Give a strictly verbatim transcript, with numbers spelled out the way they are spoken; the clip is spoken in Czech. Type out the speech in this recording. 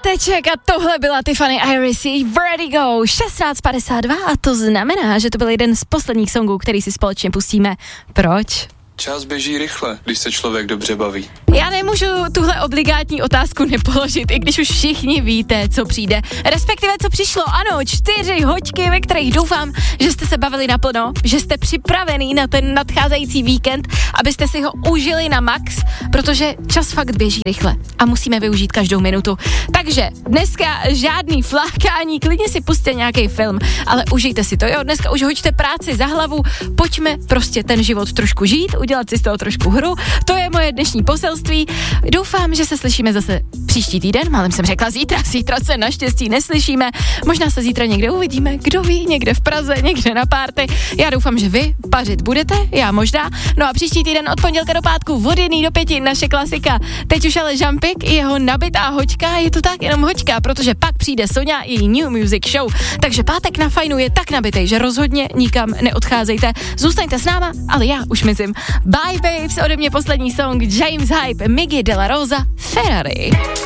Páteček a tohle byla Tiffany Iris, její Vertigo, šestnáct padesát dva a to znamená, že to byl jeden z posledních songů, který si společně pustíme. Proč? Čas běží rychle, když se člověk dobře baví. Já nemůžu tuhle obligátní otázku nepoložit, i když už všichni víte, co přijde. Respektive, co přišlo. Ano, čtyři hoďky, ve kterých doufám, že jste se bavili naplno, že jste připravený na ten nadcházející víkend, abyste si ho užili na max, protože čas fakt běží rychle a musíme využít každou minutu. Takže dneska žádný flákání, klidně si pusťte nějaký film, ale užijte si to, jo. Dneska už hoďte práci za hlavu, pojďme prostě ten život trošku žít, udělat si z toho trošku hru. To je moje dnešní poselství. Doufám, že se slyšíme zase příští týden. Málem jsem řekla zítra, zítra se naštěstí neslyšíme. Možná se zítra někde uvidíme, kdo ví, někde v Praze, někde na párty. Já doufám, že vy pařit budete, já možná. No a příští týden od pondělka do pátku od jedné do pěti naše klasika. Teď už ale Jumpik i jeho nabitá hoďka, je to tak jenom hoďka, protože pak přijde Soňa i její New Music Show. Takže pátek na Fajnu je tak nabitej, že rozhodně nikam neodcházejte. Zůstaňte s náma, ale já už mizím. Bye babes, ode mě poslední song James Hype, Miggy de la Rosa, Ferrari.